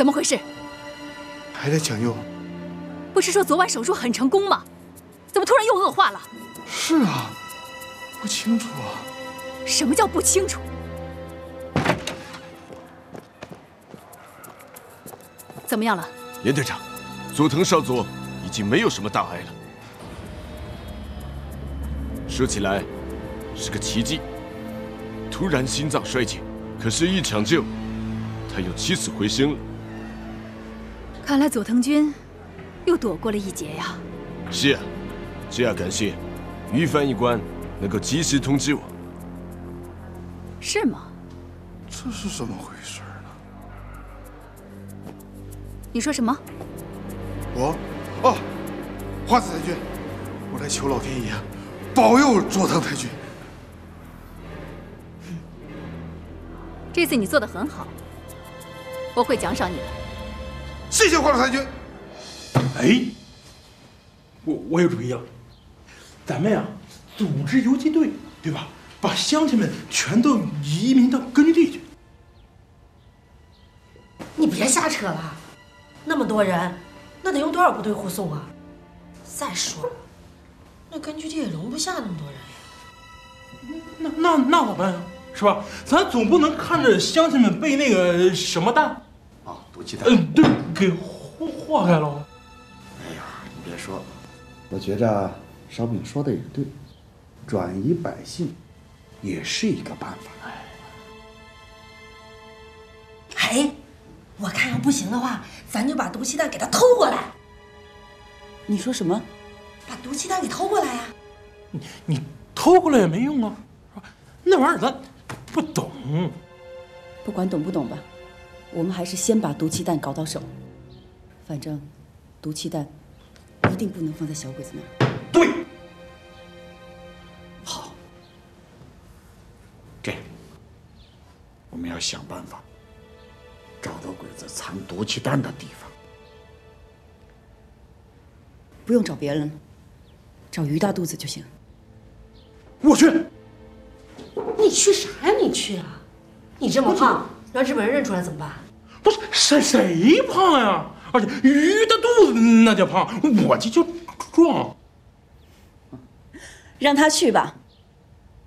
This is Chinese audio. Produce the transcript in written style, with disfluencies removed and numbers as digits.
怎么回事？ 还在抢救。 不是说昨晚手术很成功吗？怎么突然又恶化了？ 是啊，不清楚啊。 什么叫不清楚？怎么样了？ 严队长，佐藤少佐已经没有什么大碍了。说起来，是个奇迹。突然心脏衰竭，可是一抢救，他又起死回生了。 看来佐藤君又躲过了一劫呀。 是啊，这要感谢于翻译官能够及时通知我。 是吗？ 这是怎么回事呢？ 你说什么？ 花子太君，我来求老天爷保佑佐藤太君。 这次你做得很好，我会奖赏你的。 谢谢花子太君。 哎，我有主意了，咱们呀组织游击队，对吧？把乡亲们全都移民到根据地去。 你别瞎扯了，那么多人，那得用多少部队护送啊？再说，那根据地也容不下那么多人呀。 那咋办呀？是吧？咱总不能看着乡亲们被那个什么弹啊，毒气弹， 对，给祸害了。 哎呀，你别说，我觉着烧饼说的也对，转移百姓也是一个办法。 哎，我看要不行的话，咱就把毒气弹给他偷过来。 你说什么？ 把毒气弹给偷过来呀！ 你偷过来也没用啊，是吧？那玩意儿咱不懂。 不管懂不懂吧，我们还是先把毒气弹搞到手。反正，毒气弹一定不能放在小鬼子那儿。 对。 好，这样，我们要想办法找到鬼子藏毒气弹的地方。 不用找别人了，找于大肚子就行。 我去。 你去啥呀？你去啊！你这么胖，让日本人认出来怎么办？ 不是谁胖呀？而且鱼的肚子那叫胖，我这就壮。 让他去吧。